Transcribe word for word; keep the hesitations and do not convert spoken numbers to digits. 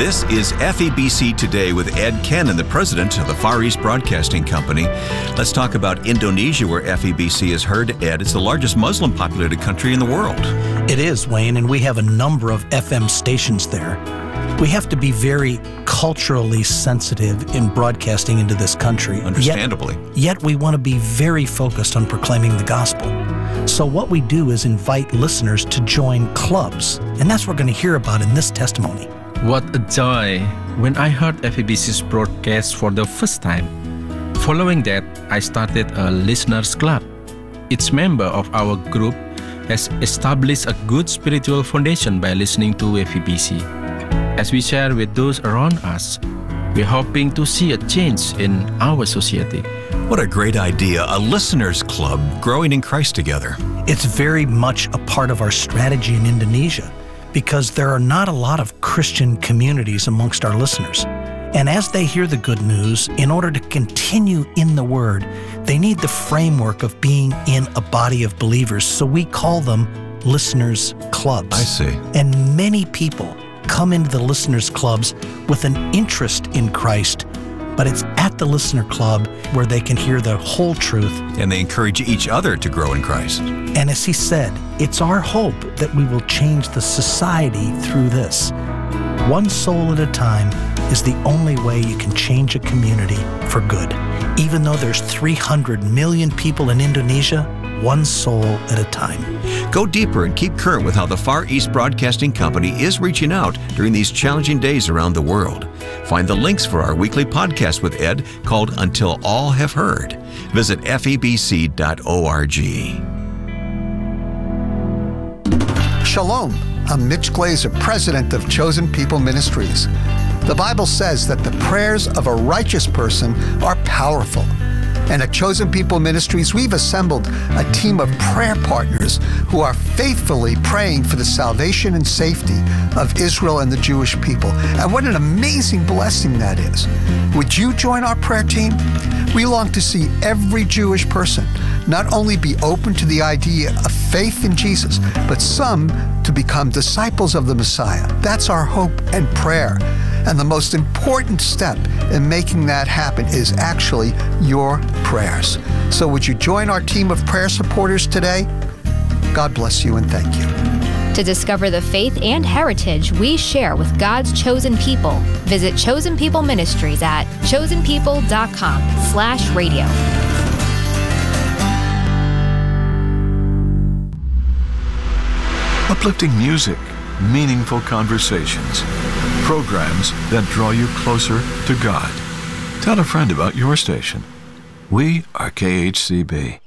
This is F E B C Today with Ed Kennan, the president of the Far East Broadcasting Company. Let's talk about Indonesia, where F E B C is heard. Ed, it's the largest Muslim-populated country in the world. It is, Wayne, and we have a number of F M stations there. We have to be very culturally sensitive in broadcasting into this country. Understandably. Yet, yet we want to be very focused on proclaiming the gospel. So what we do is invite listeners to join clubs, and that's what we're going to hear about in this testimony. What a joy when I heard F E B C's broadcast for the first time. Following that, I started a listeners club. Each member of our group has established a good spiritual foundation by listening to F E B C. As we share with those around us, we're hoping to see a change in our society. What a great idea, a listeners club growing in Christ together. It's very much a part of our strategy in Indonesia because there are not a lot of Christian communities amongst our listeners. And as they hear the good news, in order to continue in the Word, they need the framework of being in a body of believers. So we call them listeners clubs. I see. And many people come into the listeners clubs with an interest in Christ, but it's at the listener club where they can hear the whole truth. And they encourage each other to grow in Christ. And as he said, it's our hope that we will change the society through this. One soul at a time is the only way you can change a community for good. Even though there's three hundred million people in Indonesia, one soul at a time. Go deeper and keep current with how the Far East Broadcasting Company is reaching out during these challenging days around the world. Find the links for our weekly podcast with Ed called Until All Have Heard. Visit F E B C dot org. Shalom, I'm Mitch Glazer, president of Chosen People Ministries. The Bible says that the prayers of a righteous person are powerful. And at Chosen People Ministries, we've assembled a team of prayer partners who are faithfully praying for the salvation and safety of Israel and the Jewish people. And what an amazing blessing that is. Would you join our prayer team? We long to see every Jewish person not only be open to the idea of faith in Jesus, but some to become disciples of the Messiah. That's our hope and prayer. And the most important step in making that happen is actually your prayers. So would you join our team of prayer supporters today? God bless you and thank you. To discover the faith and heritage we share with God's chosen people, visit Chosen People Ministries at chosen people dot com slash radio. Uplifting music, meaningful conversations, programs that draw you closer to God. Tell a friend about your station. We are K H C B.